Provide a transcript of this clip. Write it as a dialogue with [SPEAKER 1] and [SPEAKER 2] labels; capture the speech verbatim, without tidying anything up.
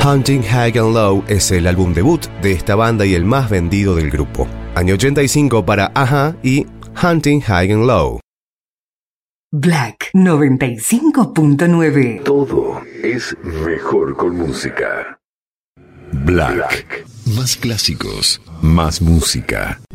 [SPEAKER 1] Hunting High and Low es el álbum debut de esta banda y el más vendido del grupo. Año ochenta y cinco para a-ha y Hunting High and Low.
[SPEAKER 2] Black noventa y cinco punto nueve.
[SPEAKER 3] Todo es mejor con música. Black. Black. Más clásicos, más música.